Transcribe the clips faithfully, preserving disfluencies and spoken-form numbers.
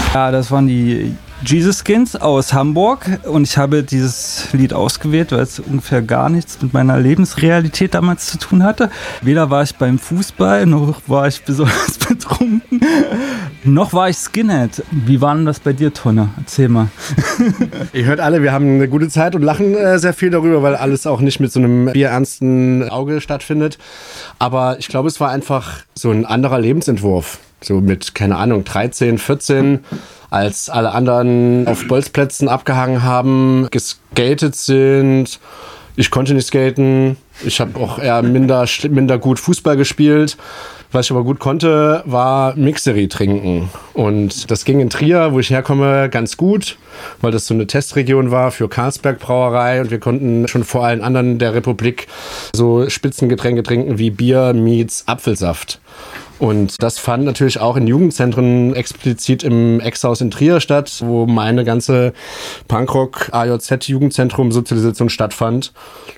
Ja, das waren die Jesus Skins aus Hamburg und ich habe dieses Lied ausgewählt, weil es ungefähr gar nichts mit meiner Lebensrealität damals zu tun hatte. Weder war ich beim Fußball, noch war ich besonders betrunken, noch war ich Skinhead. Wie war denn das bei dir, Tonne? Erzähl mal. Ihr hört alle, wir haben eine gute Zeit und lachen äh, sehr viel darüber, weil alles auch nicht mit so einem bierernsten Auge stattfindet. Aber ich glaube, es war einfach so ein anderer Lebensentwurf. So mit, keine Ahnung, dreizehn, vierzehn, als alle anderen auf Bolzplätzen abgehangen haben, geskatet sind. Ich konnte nicht skaten. Ich habe auch eher minder, minder gut Fußball gespielt. Was ich aber gut konnte, war Mixery trinken. Und das ging in Trier, wo ich herkomme, ganz gut, weil das so eine Testregion war für Carlsberg Brauerei. Und wir konnten schon vor allen anderen der Republik so Spitzengetränke trinken wie Bier meets Apfelsaft. Und das fand natürlich auch in Jugendzentren explizit im Ex-Haus in Trier statt, wo meine ganze Punkrock-A J Z-Jugendzentrum-Sozialisation stattfand.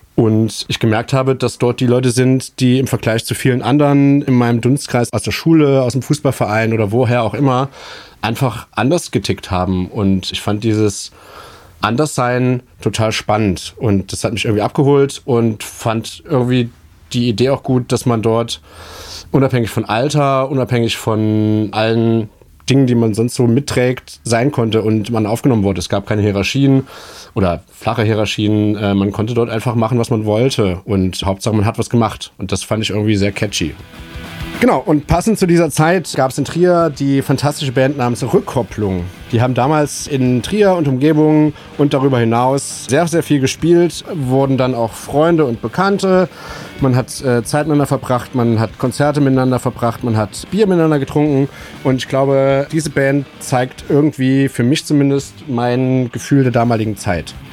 Und ich gemerkt habe, dass dort die Leute sind, die im Vergleich zu vielen anderen in meinem Dunstkreis aus der Schule, aus dem Fußballverein oder woher auch immer, einfach anders getickt haben. Und ich fand dieses Anderssein total spannend. Und das hat mich irgendwie abgeholt und fand irgendwie die Idee auch gut, dass man dort unabhängig von Alter, unabhängig von allen Dingen, die man sonst so mitträgt, sein konnte und man aufgenommen wurde. Es gab keine Hierarchien oder flache Hierarchien. Äh, man konnte dort einfach machen, was man wollte und Hauptsache, man hat was gemacht. Und das fand ich irgendwie sehr catchy. Genau, und passend zu dieser Zeit gab es in Trier die fantastische Band namens Rückkopplung. Die haben damals in Trier und Umgebung und darüber hinaus sehr, sehr viel gespielt, wurden dann auch Freunde und Bekannte. Man hat äh, Zeit miteinander verbracht, man hat Konzerte miteinander verbracht, man hat Bier miteinander getrunken. Und ich glaube, diese Band zeigt irgendwie, für mich zumindest, mein Gefühl der damaligen Zeit.